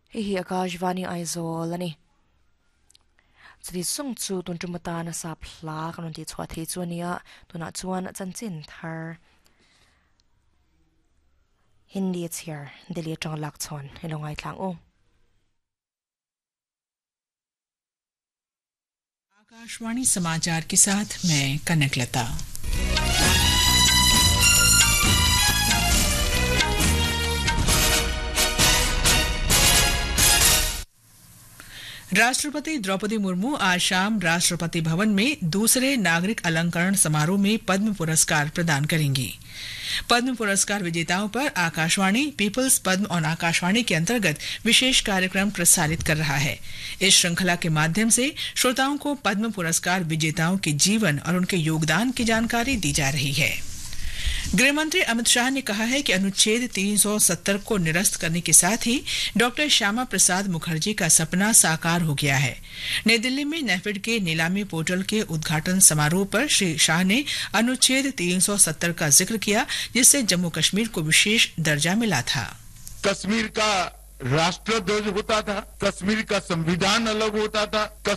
Hi Akashvani Aizol ani. Chdi sung chu tun tumata na sa pla kanon ti chwa the chuania tuna chuan chan chin thar Hindi it's here Delhi atang lak chon helongai tlang o. Akashvani समाचार के साथ मैं कनकलता। राष्ट्रपति द्रौपदी मुर्मू आज शाम राष्ट्रपति भवन में दूसरे नागरिक अलंकरण समारोह में पद्म पुरस्कार प्रदान करेंगी। पद्म पुरस्कार विजेताओं पर आकाशवाणी पीपल्स पद्म और आकाशवाणी के अंतर्गत विशेष कार्यक्रम प्रसारित कर रहा है। इस श्रृंखला के माध्यम से श्रोताओं को पद्म पुरस्कार विजेताओं के जीवन और उनके योगदान की जानकारी दी जा रही है। गृह मंत्री अमित शाह ने कहा है कि अनुच्छेद 370 को निरस्त करने के साथ ही डॉक्टर श्यामा प्रसाद मुखर्जी का सपना साकार हो गया है। नई दिल्ली में नेफेड के नीलामी पोर्टल के उद्घाटन समारोह पर श्री शाह ने अनुच्छेद 370 का जिक्र किया, जिससे जम्मू कश्मीर को विशेष दर्जा मिला था। कश्मीर का राष्ट्र ध्वज होता था, कश्मीर का संविधान अलग होता था,